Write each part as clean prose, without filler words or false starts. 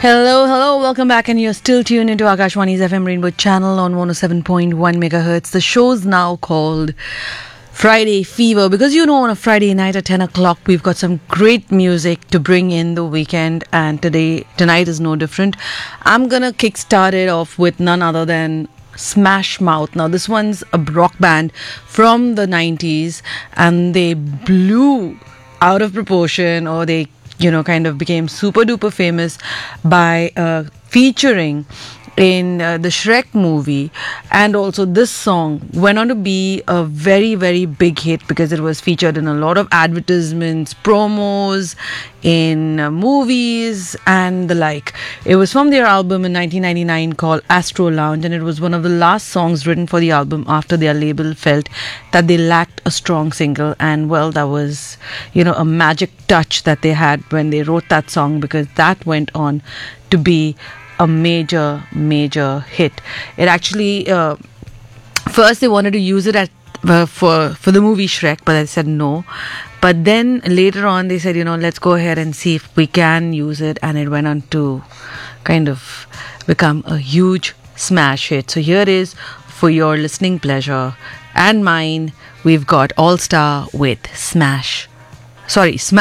Hello, welcome back, and you're still tuned into Akashwani's FM Rainbow channel on 107.1 megahertz. The show's now called Friday Fever because on a Friday night at 10 o'clock, we've got some great music to bring in the weekend, and tonight is no different. I'm gonna kickstart it off with none other than Smash Mouth. Now, this one's a rock band from the 90s, and they blew out of proportion, or they kind of became super duper famous by featuring in the Shrek movie. And also this song went on to be a very, very big hit because it was featured in a lot of advertisements, promos, in movies and the like. It was from their album in 1999 called Astro Lounge, and it was one of the last songs written for the album after their label felt that they lacked a strong single. And well, that was a magic touch that they had when they wrote that song, because that went on to be a major hit. It actually first they wanted to use it for the movie Shrek, but I said no. But then later on they said, let's go ahead and see if we can use it, and it went on to kind of become a huge smash hit. So here it is for your listening pleasure and mine. We've got All Star with Smash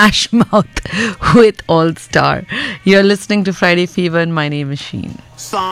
Mouth with All Star. You're listening to Friday Fever, and my name is Sheen.